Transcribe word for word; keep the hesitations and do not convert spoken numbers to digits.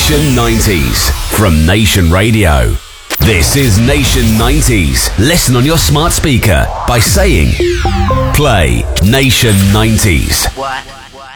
Nation nineties from Nation Radio. This is Nation nineties. Listen on your smart speaker by saying, play Nation nineties. What?